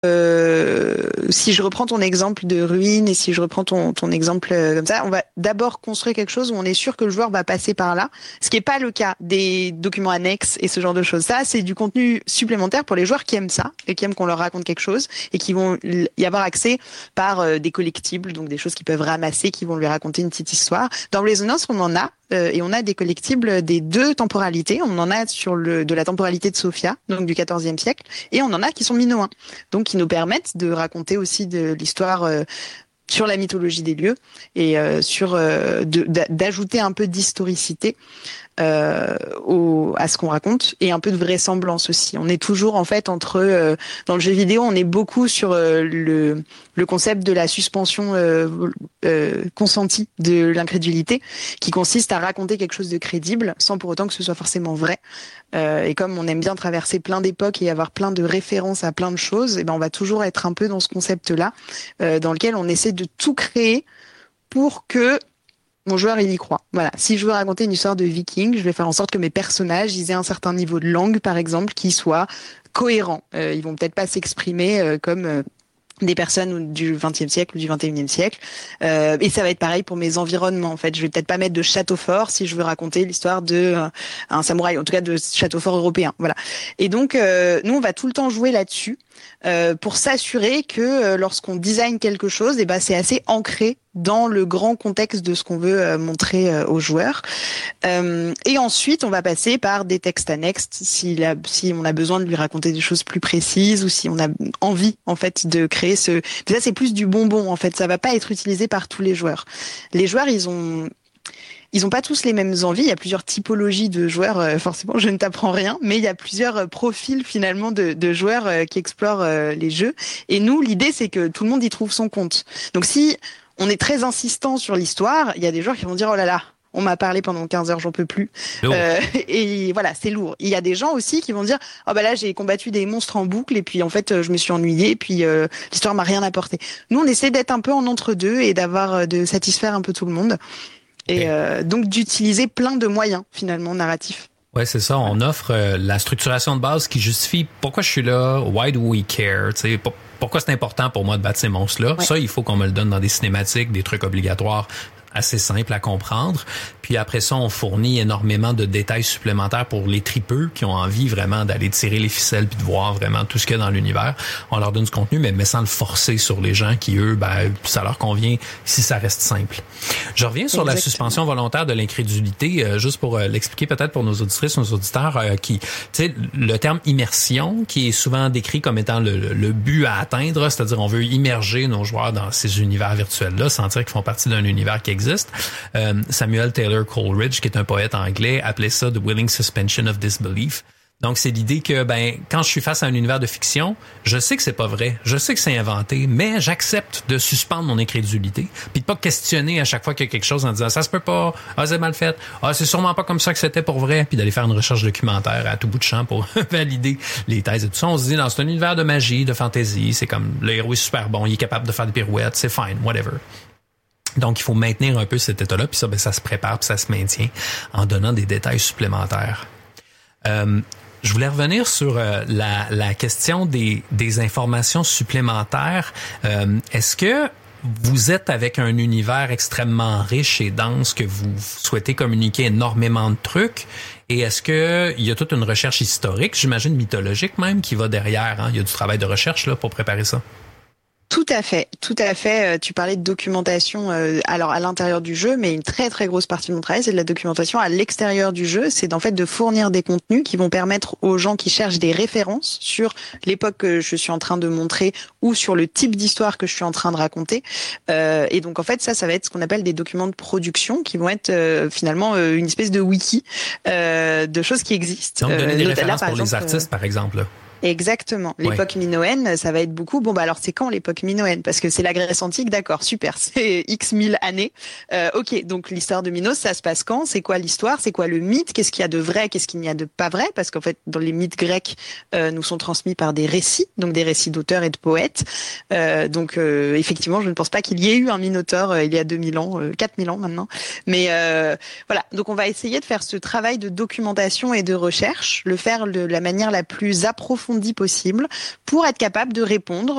si je reprends ton exemple de ruine et si je reprends ton exemple comme ça, on va d'abord construire quelque chose où on est sûr que le joueur va passer par là, ce qui n'est pas le cas des documents annexes et ce genre de choses. Ça, c'est du contenu supplémentaire pour les joueurs qui aiment ça et qui aiment qu'on leur raconte quelque chose et qui vont y avoir accès par des collectibles, donc des choses qu'ils peuvent ramasser, qui vont lui raconter une petite histoire. Dans Blazonous, on en a. Et on a des collectibles des deux temporalités. On en a de la temporalité de Sophia, donc du XIVe siècle, et on en a qui sont minoens, donc qui nous permettent de raconter aussi de l'histoire sur la mythologie des lieux et d'ajouter un peu d'historicité à ce qu'on raconte et un peu de vraisemblance aussi. On est toujours en fait dans le jeu vidéo, on est beaucoup sur le concept de la suspension consentie de l'incrédulité, qui consiste à raconter quelque chose de crédible sans pour autant que ce soit forcément vrai. Et comme on aime bien traverser plein d'époques et avoir plein de références à plein de choses, et ben on va toujours être un peu dans ce concept-là, dans lequel on essaie de tout créer pour que mon joueur, il y croit. Voilà. Si je veux raconter une histoire de Viking, je vais faire en sorte que mes personnages, ils aient un certain niveau de langue, par exemple, qui soit cohérent. Ils vont peut-être pas s'exprimer comme des personnes du XXe siècle ou du XXIe siècle. Et ça va être pareil pour mes environnements, en fait. Je vais peut-être pas mettre de château fort si je veux raconter l'histoire de un samouraï, en tout cas de château fort européen. Voilà. Et donc, nous, on va tout le temps jouer là-dessus pour s'assurer que lorsqu'on design quelque chose, et ben c'est assez ancré dans le grand contexte de ce qu'on veut montrer aux joueurs. Et ensuite, on va passer par des textes annexes si on a besoin de lui raconter des choses plus précises ou si on a envie en fait de créer ça c'est plus du bonbon en fait. Ça va pas être utilisé par tous les joueurs. Les joueurs, ils ont pas tous les mêmes envies. Il y a plusieurs typologies de joueurs. Forcément, je ne t'apprends rien, mais il y a plusieurs profils finalement de joueurs qui explorent les jeux. Et nous, l'idée, c'est que tout le monde y trouve son compte. Donc, si on est très insistant sur l'histoire, il y a des joueurs qui vont dire « Oh là là, on m'a parlé pendant 15 heures, j'en peux plus. » Et voilà, c'est lourd. Il y a des gens aussi qui vont dire « Oh bah là, j'ai combattu des monstres en boucle et puis en fait, je me suis ennuyé et puis l'histoire m'a rien apporté. » Nous, on essaie d'être un peu en entre-deux et de satisfaire un peu tout le monde. Et donc d'utiliser plein de moyens finalement narratifs. Ouais, c'est ça. On offre la structuration de base qui justifie pourquoi je suis là, why do we care, tu sais, pourquoi c'est important pour moi de battre ces monstres-là. Ouais. Ça, il faut qu'on me le donne dans des cinématiques, des trucs obligatoires assez simples à comprendre. Puis après ça, on fournit énormément de détails supplémentaires pour les tripeux qui ont envie vraiment d'aller tirer les ficelles puis de voir vraiment tout ce qu'il y a dans l'univers. On leur donne du contenu, mais sans le forcer sur les gens qui, eux, ça leur convient si ça reste simple. Je reviens sur la suspension volontaire de l'incrédulité, juste pour l'expliquer peut-être pour nos auditrices, nos auditeurs, qui, tu sais, le terme immersion, qui est souvent décrit comme étant le but à atteindre, c'est-à-dire on veut immerger nos joueurs dans ces univers virtuels-là, sentir qu'ils font partie d'un univers qui existe. Samuel Taylor Coleridge, qui est un poète anglais, appelait ça « the willing suspension of disbelief ». Donc, c'est l'idée que, quand je suis face à un univers de fiction, je sais que c'est pas vrai, je sais que c'est inventé, mais j'accepte de suspendre mon incrédulité, puis de pas questionner à chaque fois qu'il y a quelque chose en disant « ça se peut pas, ah, c'est mal fait, ah, c'est sûrement pas comme ça que c'était pour vrai », puis d'aller faire une recherche documentaire à tout bout de champ pour valider les thèses et tout ça. On se dit, non, c'est un univers de magie, de fantasy, c'est comme, le héros est super bon, il est capable de faire des pirouettes, c'est fine, whatever. Donc, il faut maintenir un peu cet état-là, puis ça, ça se prépare, puis ça se maintient en donnant des détails supplémentaires. Je voulais revenir sur la question des informations supplémentaires. Est-ce que vous êtes avec un univers extrêmement riche et dense que vous souhaitez communiquer énormément de trucs? Et est-ce que il y a toute une recherche historique, j'imagine mythologique même, qui va derrière, hein? Il y a du travail de recherche là pour préparer ça? Tout à fait, tout à fait. Tu parlais de documentation alors à l'intérieur du jeu, mais une très très grosse partie de mon travail, c'est de la documentation à l'extérieur du jeu. C'est en fait de fournir des contenus qui vont permettre aux gens qui cherchent des références sur l'époque que je suis en train de montrer ou sur le type d'histoire que je suis en train de raconter. Et donc en fait, ça va être ce qu'on appelle des documents de production qui vont être finalement une espèce de wiki de choses qui existent. Donc donner des références là, pour exemple, les artistes, par exemple. Exactement. L'époque minoenne, ça va être beaucoup. Bon, alors c'est quand l'époque minoenne? Parce que c'est la Grèce antique, d'accord, super. C'est X mille années. Ok, donc l'histoire de Minos, ça se passe quand? C'est quoi l'histoire? C'est quoi le mythe? Qu'est-ce qu'il y a de vrai? Qu'est-ce qu'il n'y a de pas vrai? Parce qu'en fait, dans les mythes grecs, nous sont transmis par des récits, donc des récits d'auteurs et de poètes. Donc effectivement, je ne pense pas qu'il y ait eu un Minotaure il y a 2000 ans, 4000 ans maintenant. Mais voilà, donc on va essayer de faire ce travail de documentation et de recherche, le faire de la manière la plus approfondie approfondie possible pour être capable de répondre